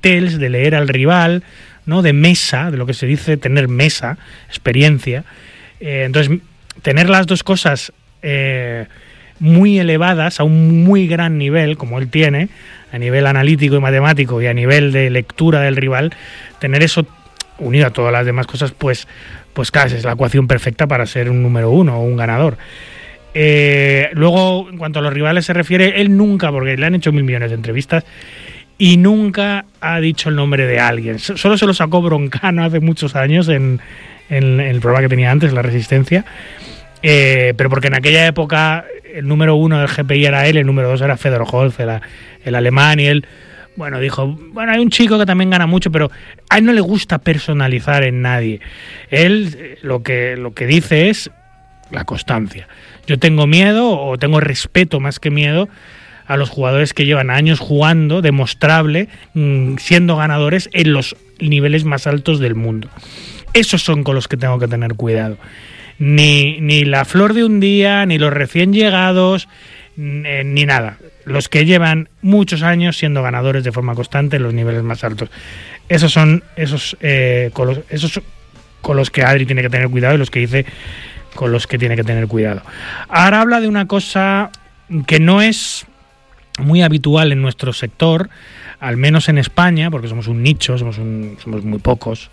tells, de leer al rival, ¿no? De mesa, de lo que se dice tener mesa, experiencia. Entonces, tener las dos cosas muy elevadas, a un muy gran nivel, como él tiene, a nivel analítico y matemático y a nivel de lectura del rival, tener eso unido a todas las demás cosas, pues claro, es la ecuación perfecta para ser un número uno o un ganador. Luego, en cuanto a los rivales se refiere, él nunca, porque le han hecho 1.000 millones de entrevistas, y nunca ha dicho el nombre de alguien. Solo se lo sacó Broncano hace muchos años en el programa que tenía antes, La Resistencia, pero porque en aquella época el número uno del GPI era él, el número dos era Fedor Holz, el alemán, y él, bueno, dijo, bueno, hay un chico que también gana mucho, pero a él no le gusta personalizar en nadie. Él lo que dice es la constancia. Yo tengo miedo, o tengo respeto más que miedo, a los jugadores que llevan años jugando, demostrable, siendo ganadores en los niveles más altos del mundo. Esos son con los que tengo que tener cuidado. Ni la flor de un día, ni los recién llegados, ni nada. Los que llevan muchos años siendo ganadores de forma constante en los niveles más altos. Esos son con los que Adri tiene que tener cuidado, y los que dice con los que tiene que tener cuidado. Ahora habla de una cosa que no es muy habitual en nuestro sector, al menos en España, porque somos un nicho, somos muy pocos,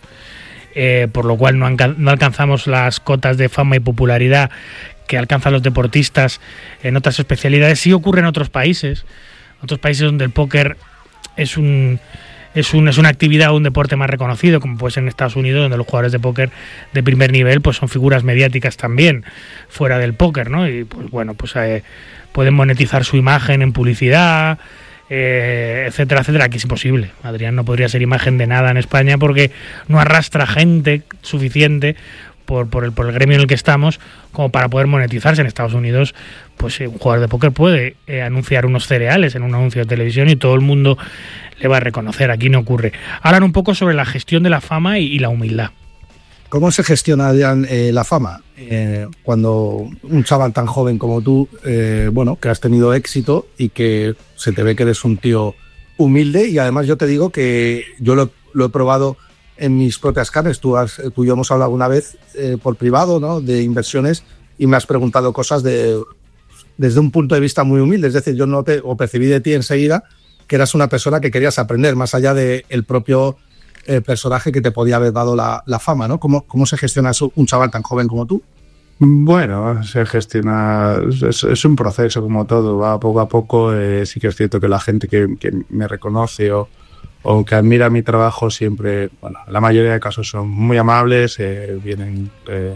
por lo cual no alcanzamos las cotas de fama y popularidad que alcanzan los deportistas en otras especialidades. Sí ocurre en otros países donde el póker es una actividad o un deporte más reconocido, como puede ser en Estados Unidos, donde los jugadores de póker de primer nivel pues son figuras mediáticas también fuera del póker, ¿no? Y pues bueno, pues pueden monetizar su imagen en publicidad, etcétera, etcétera. Aquí es imposible. Adrián no podría ser imagen de nada en España porque no arrastra gente suficiente por el gremio en el que estamos como para poder monetizarse. En Estados Unidos, pues un jugador de póker puede anunciar unos cereales en un anuncio de televisión y todo el mundo le va a reconocer. Aquí no ocurre. Hablan un poco sobre la gestión de la fama y la humildad. ¿Cómo se gestiona, Adrián, la fama? Cuando un chaval tan joven como tú, que has tenido éxito y que se te ve que eres un tío humilde, y además yo te digo que yo lo he probado en mis propias carnes. Tú y yo hemos hablado una vez por privado, ¿no?, de inversiones, y me has preguntado cosas desde un punto de vista muy humilde. Es decir, yo percibí de ti enseguida que eras una persona que querías aprender, más allá del propio personaje que te podía haber dado la fama, ¿no? ¿Cómo se gestiona eso, un chaval tan joven como tú? Bueno, se gestiona, es un proceso como todo, va poco a poco. Sí que es cierto que la gente que me reconoce o que admira mi trabajo siempre, bueno, la mayoría de casos son muy amables, vienen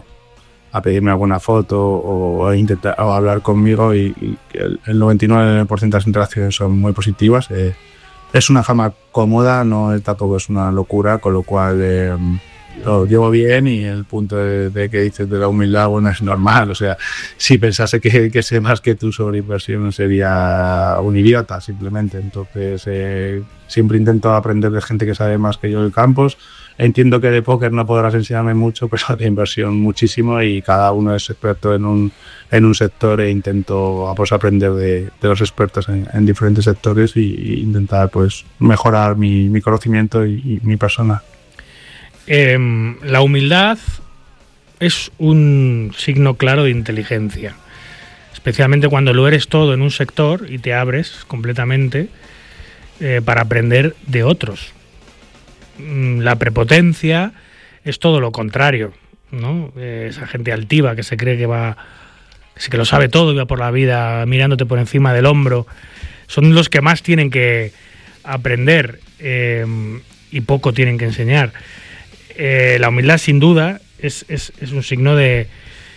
a pedirme alguna foto o a hablar conmigo, y el 99% de las interacciones son muy positivas. Es una fama cómoda, no tampoco es una locura, con lo cual lo llevo bien, y el punto de que dices de la humildad, bueno, es normal. O sea, si pensase que sé más que tú sobre inversión, sería un idiota, simplemente. Entonces, siempre intento aprender de gente que sabe más que yo de campos. Entiendo que de póker no podrás enseñarme mucho, pero de inversión muchísimo, y cada uno es experto en un sector, e intento pues aprender de los expertos en diferentes sectores y intentar pues mejorar mi conocimiento y mi persona. La humildad es un signo claro de inteligencia, especialmente cuando lo eres todo en un sector y te abres completamente para aprender de otros. La prepotencia es todo lo contrario, ¿no? Esa gente altiva que se cree que lo sabe todo y va por la vida mirándote por encima del hombro, son los que más tienen que aprender y poco tienen que enseñar. La humildad, sin duda, es un signo de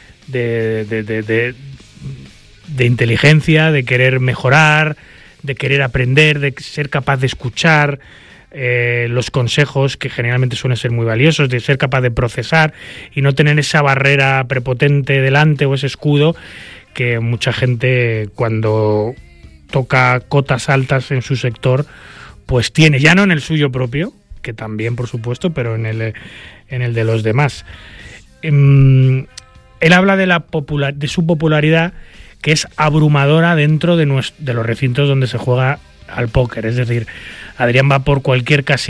inteligencia, de querer mejorar, de querer aprender, de ser capaz de escuchar los consejos, que generalmente suelen ser muy valiosos, de ser capaz de procesar y no tener esa barrera prepotente delante o ese escudo que mucha gente, cuando toca cotas altas en su sector, pues tiene, ya no en el suyo propio, que también por supuesto, pero en el de los demás. Él habla de su popularidad, que es abrumadora dentro de los recintos donde se juega al póker. Es decir, Adrián va por cualquier casino